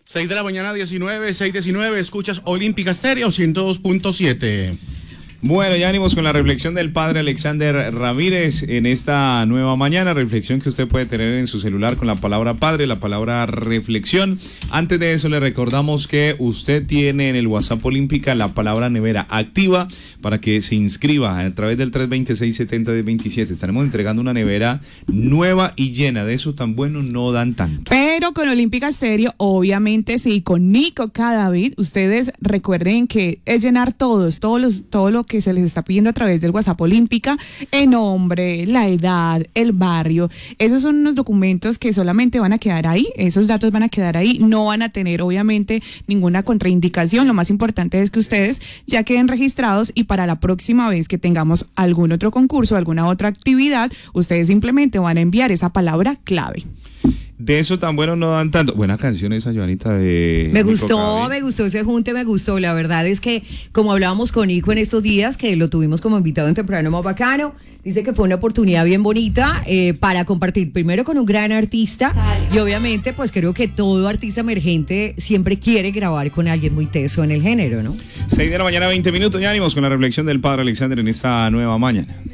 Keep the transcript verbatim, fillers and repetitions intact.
seis de la mañana, diecinueve, seis diecinueve, escuchas Olímpica Estéreo ciento dos punto siete. Bueno, ya venimos con la reflexión del padre Alexander Ramírez en esta nueva mañana, reflexión que usted puede tener en su celular con la palabra padre, la palabra reflexión. Antes de eso le recordamos que usted tiene en el WhatsApp Olímpica la palabra nevera activa para que se inscriba a través del tres dos seis, siete cero dos siete. Estaremos entregando una nevera nueva y llena, de eso tan bueno no dan tanto. Pero con Olímpica Estéreo, obviamente sí, con Nico Cadavid, ustedes recuerden que es llenar todos, todos los, todo lo que se les está pidiendo a través del WhatsApp Olímpica, el nombre, la edad, el barrio. Esos son unos documentos que solamente van a quedar ahí, esos datos van a quedar ahí, no van a tener obviamente ninguna contraindicación. Lo más importante es que ustedes ya queden registrados y para la próxima vez que tengamos algún otro concurso, alguna otra actividad, ustedes simplemente van a enviar esa palabra clave. De eso tan bueno no dan tanto. Buena canción esa, Joanita, de... Me gustó, me gustó ese junte, me gustó. La verdad es que, como hablábamos con Nico en estos días, que lo tuvimos como invitado en Temprano Más Bacano, dice que fue una oportunidad bien bonita eh, para compartir primero con un gran artista y obviamente pues creo que todo artista emergente siempre quiere grabar con alguien muy teso en el género, ¿no? seis de la mañana, veinte minutos, ya venimos con la reflexión del padre Alexander en esta nueva mañana.